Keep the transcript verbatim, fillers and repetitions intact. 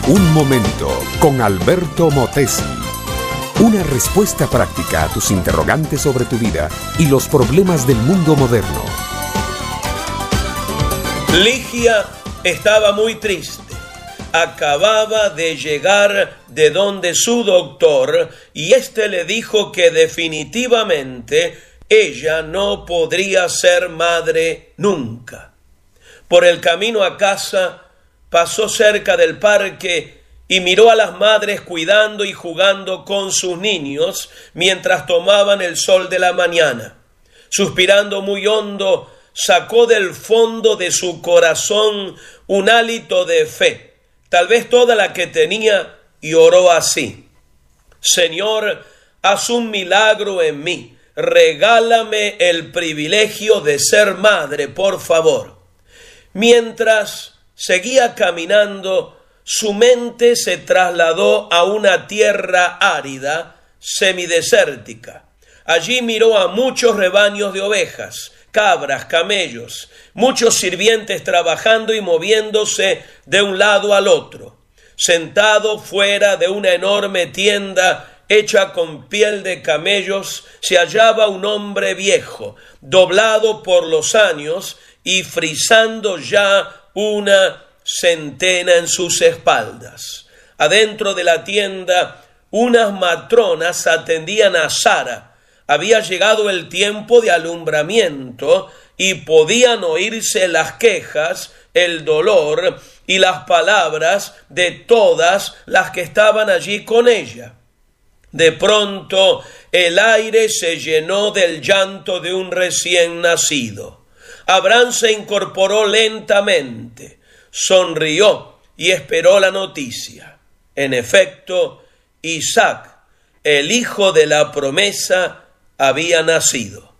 Un momento con Alberto Motesi. Una respuesta práctica a tus interrogantes sobre tu vida y los problemas del mundo moderno. Ligia estaba muy triste. Acababa de llegar de donde su doctor y éste le dijo que definitivamente ella no podría ser madre nunca. Por el camino a casa pasó cerca del parque y miró a las madres cuidando y jugando con sus niños mientras tomaban el sol de la mañana. Suspirando muy hondo, sacó del fondo de su corazón un hálito de fe, tal vez toda la que tenía, y oró así: Señor, haz un milagro en mí, regálame el privilegio de ser madre, por favor. Mientras seguía caminando, su mente se trasladó a una tierra árida, semidesértica. Allí miró a muchos rebaños de ovejas, cabras, camellos, muchos sirvientes trabajando y moviéndose de un lado al otro. Sentado fuera de una enorme tienda hecha con piel de camellos, se hallaba un hombre viejo, doblado por los años y frisando ya una centena en sus espaldas. Adentro de la tienda, unas matronas atendían a Sara. Había llegado el tiempo de alumbramiento y podían oírse las quejas, el dolor y las palabras de todas las que estaban allí con ella. De pronto, el aire se llenó del llanto de un recién nacido. Abraham se incorporó lentamente, sonrió y esperó la noticia. En efecto, Isaac, el hijo de la promesa, había nacido.